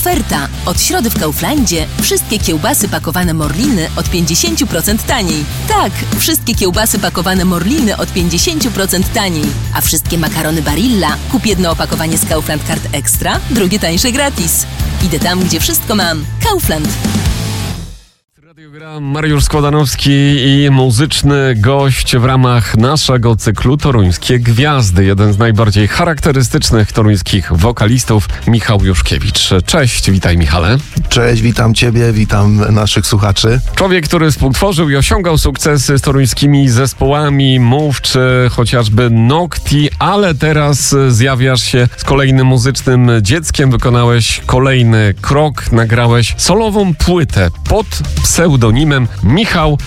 Oferta. Od środy w Kauflandzie wszystkie kiełbasy pakowane Morliny od 50% taniej. Tak, wszystkie kiełbasy pakowane Morliny od 50% taniej. A wszystkie makarony Barilla kup jedno opakowanie z Kaufland Card Extra, drugie tańsze gratis. Idę tam, gdzie wszystko mam. Kaufland. Radiogram Mariusz Składanowski i muzyczny gość w ramach naszego cyklu Toruńskie Gwiazdy. Jeden z najbardziej charakterystycznych toruńskich wokalistów, Michał Juszkiewicz. Cześć, witaj Michale. Cześć, witam Ciebie, witam naszych słuchaczy. Człowiek, który współtworzył i osiągał sukcesy z toruńskimi zespołami Move czy chociażby Nocti, ale teraz zjawiasz się z kolejnym muzycznym dzieckiem, wykonałeś kolejny krok, nagrałeś solową płytę pod pseudonimem Michał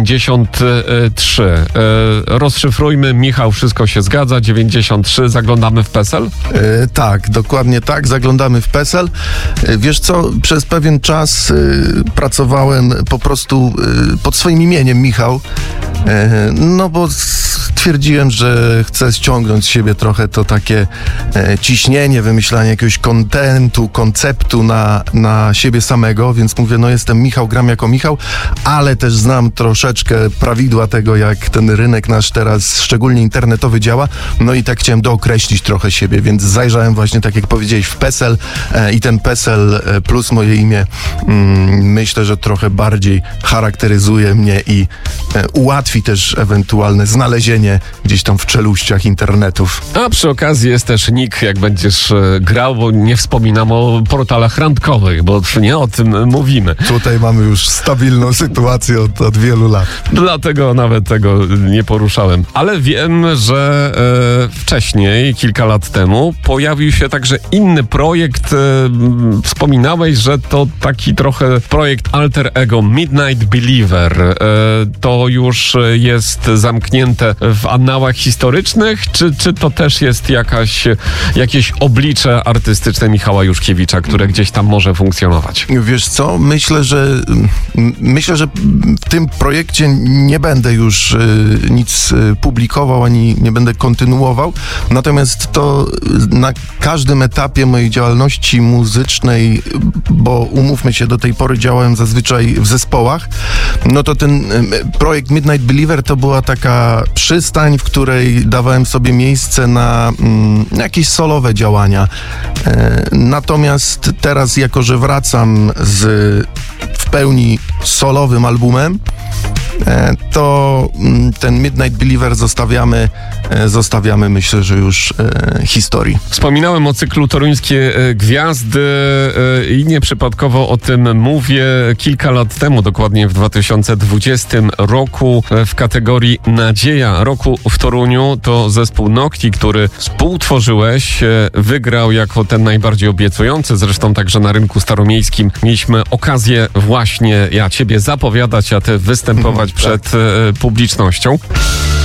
93. Rozszyfrujmy, Michał, wszystko się zgadza, 93, zaglądamy w PESEL? Tak, dokładnie tak, zaglądamy w PESEL. Wiesz co, przez pewien czas pracowałem po prostu pod swoim imieniem Michał, no bo stwierdziłem, że chcę ściągnąć z siebie trochę to takie ciśnienie, wymyślanie jakiegoś konceptu na siebie samego, więc mówię, no jestem Michał, gram jako Michał, ale też znam troszeczkę prawidła tego, jak ten rynek nasz teraz, szczególnie internetowy, działa, no i tak chciałem dookreślić trochę siebie, więc zajrzałem właśnie, tak jak powiedziałeś, w PESEL i ten PESEL plus moje imię myślę, że trochę bardziej charakteryzuje mnie i ułatwi też ewentualne znalezienie gdzieś tam w czeluściach internetów. A przy okazji jest też nick, jak będziesz grał, bo nie wspominam o portalach randkowych, bo nie o tym mówimy. Tutaj mamy już stabilną sytuację od wielu lat. Dlatego nawet tego nie poruszałem. Ale wiem, że wcześniej, kilka lat temu, pojawił się także inny projekt. Wspominałeś, że to taki trochę projekt alter ego, Midnight Believer. To już jest zamknięte w annałach historycznych, czy to też jest jakieś oblicze artystyczne Michała Juszkiewicza, które gdzieś tam może funkcjonować? Wiesz co, myślę, że w tym projekcie nie będę już nic publikował, ani nie będę kontynuował, natomiast to na każdym etapie mojej działalności muzycznej, bo umówmy się, do tej pory działałem zazwyczaj w zespołach, no to ten projekt Midnight Believer to była taka przystań, w której dawałem sobie miejsce na jakieś solowe działania. Natomiast teraz, jako że wracam w pełni solowym albumem, to ten Midnight Believer zostawiamy myślę, że już historii. Wspominałem o cyklu Toruńskie Gwiazdy i nieprzypadkowo o tym mówię. Kilka lat temu, dokładnie w 2020 roku, w kategorii Nadzieja Roku w Toruniu, to zespół Nocti, który współtworzyłeś, wygrał jako ten najbardziej obiecujący. Zresztą także na rynku staromiejskim mieliśmy okazję właśnie ciebie zapowiadać, a ty występować przed publicznością.